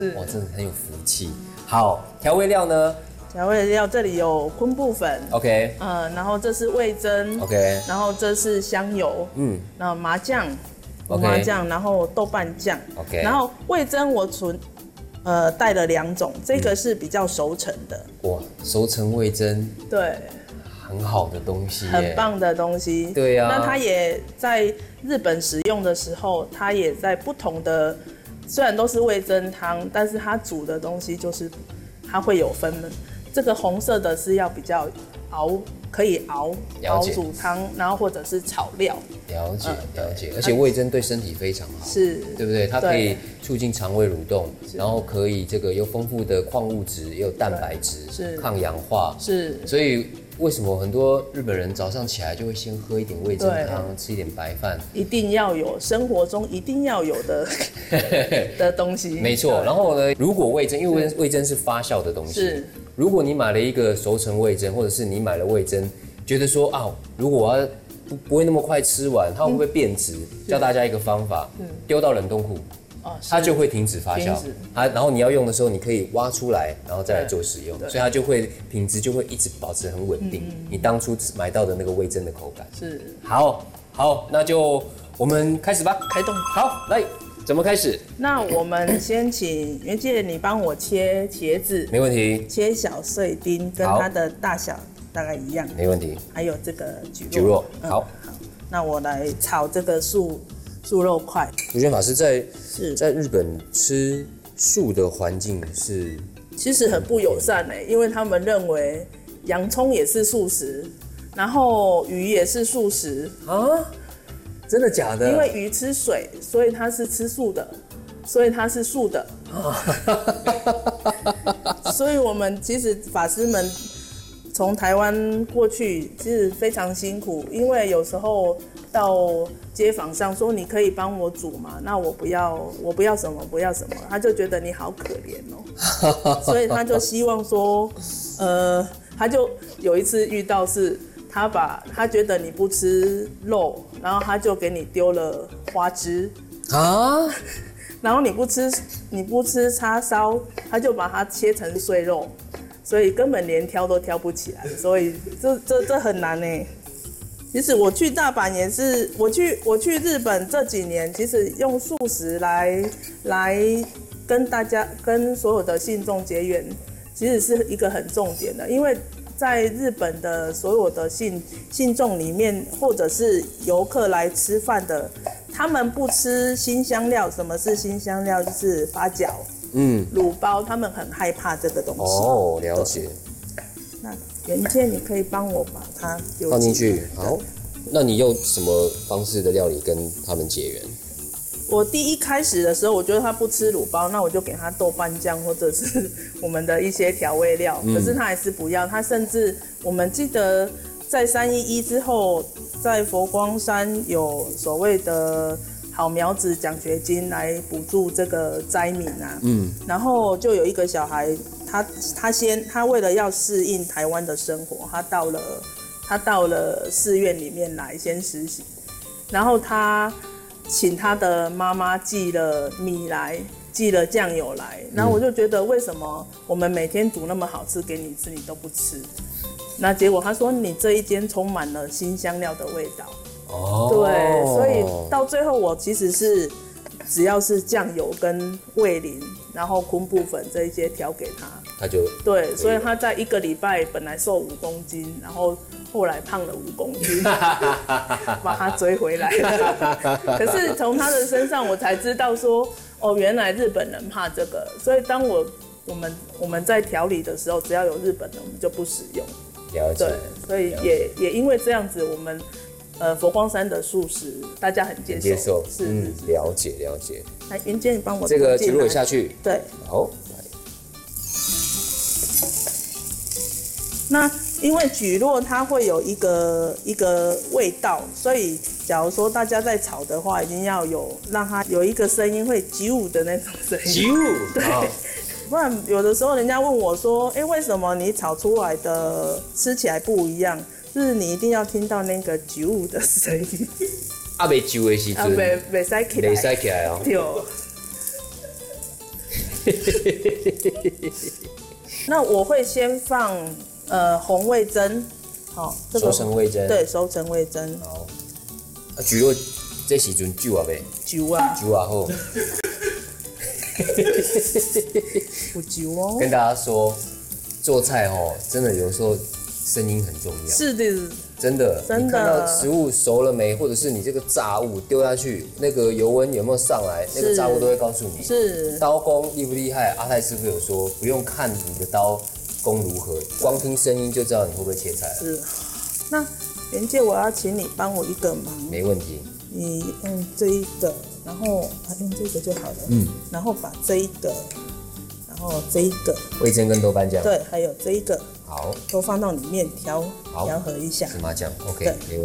哇，真的很有福气。好，调味料呢？ 调味料这里有昆布粉 ，OK， 然后这是味噌 OK， 然后这是香油，然后麻酱 OK， 麻酱，然后豆瓣酱 OK， 然后味噌我带了2种，这个是比较熟成的。 哇，熟成味噌， 对， 很好的东西耶， 很棒的东西。 对啊， 那它也在日本使用的时候，它也在不同的，虽然都是味噌汤，但是它煮的东西就是它会有分。这个红色的是要比较可以熬煮汤，然后或者是炒料。 了解，而且味噌对身体非常好， 是， 对不对？它可以促进肠胃蠕动，然后可以这个有丰富的矿物质，也有蛋白质， 是抗氧化， 是。 所以为什么很多日本人早上起来就会先喝一点味噌汤，吃一点白饭？ 一定要有，生活中一定要有的的东西。 没错。然后呢，如果味噌，因为味噌是发酵的东西， 是。 如果你买了一个熟成味噌，或者是你买了味噌，觉得说啊，如果我要不会那么快吃完，它会不会变质？教大家一个方法，丢到冷冻库，它就会停止发酵。然后你要用的时候，你可以挖出来，然后再来做使用，所以它就会品质就会一直保持很稳定。你当初买到的那个味噌的口感是好，那就我们开始吧， 开动。 好，来。怎么开始？ 那我们先请袁姐，你帮我切茄子， 没问题。 切小碎丁，跟它的大小大概一样， 没问题。 还有这个蒟蒻，好。 那我来炒这个素肉块。 竹轩法师在日本吃素的环境是， 其实很不友善因为他们认为洋葱也是素食，然后鱼也是素食啊。真的假的？ 因为鱼吃水，所以它是吃素的，所以它是素的。所以我们其实法师们从台湾过去其实非常辛苦，因为有时候到街坊上说你可以帮我煮吗？那我不要什么，他就觉得你好可怜哦，所以他就希望说，他就有一次遇到是。他觉得你不吃肉，然后他就给你丢了花枝啊，然后你不吃叉烧，他就把它切成碎肉，所以根本连挑都挑不起来，所以这很难呢。其实我去大阪也是，我去日本这几年，其实用素食来跟所有的信众结缘，其实是一个很重点的，因为。在日本的所有的信众里面，或者是游客来吃饭的，他们不吃辛香料。什么是辛香料？就是八角、卤包，他们很害怕这个东西。 哦，了解。 那袁健，你可以帮我把它放进去。好，那你用什么方式的料理跟他们结缘？ 我第一开始的时候，我觉得他不吃卤包，那我就给他豆瓣酱或者是我们的一些调味料。可是他还是不要，他甚至我们记得在311之后，在佛光山有所谓的好苗子奖学金来补助这个灾民啊。然后就有一个小孩，他为了要适应台湾的生活，他到了寺院里面来先实习，然后他。请他的妈妈寄了米来，寄了酱油来，然后我就觉得为什么我们每天煮那么好吃给你吃，你都不吃？那结果他说你这一间充满了辛香料的味道。哦，对，所以到最后我其实是只要是酱油跟味淋，然后昆布粉这一些调给他就对，所以他在1个礼拜本来瘦5公斤，然后后来胖了5公斤，把他追回来了。可是从他的身上我才知道说，哦，原来日本人怕这个，所以当我们在调理的时候，只要有日本人，我们就不使用。 了解。 对，所以也因为这样子，我们佛光山的素食大家很接受。是， 了解。 来，袁健，你帮我这个蒟蒻下去。 对， 好。 那因为蒟蒻它会有一个味道，所以假如说大家在炒的话，一定要让它有一个声音会啾的那种声音。啾，对，不然有的时候人家问我说，为什么你炒出来的吃起来不一样？就是你一定要听到那个啾的声音。 没啾的时阵， 没塞起来。 没塞起来哦。 对。 那我会先放红味噌，好， 熟成味噌。 对，熟成味噌。 好，猪肉这时阵酒啊呗？ 酒啊， 酒啊好。 有酒哦。 跟大家说，做菜哦，真的有时候声音很重要。 是的。 真的， 真的， 你看到食物熟了没，或者是你这个炸物丢下去，那个油温有没有上来，那个炸物都会告诉你。 是。 刀工厉不厉害？阿泰师傅有说，不用看你的刀工如何，光听声音就知道你会不会切菜了。 是。那袁姐，我要请你帮我一个忙。 没问题。 你用这一个，然后用这个就好了。然后把这一个，然后这一个味噌跟豆瓣酱。 对，还有这一个。 好， 都放到里面调和一下。 芝麻酱 ，OK，没问题。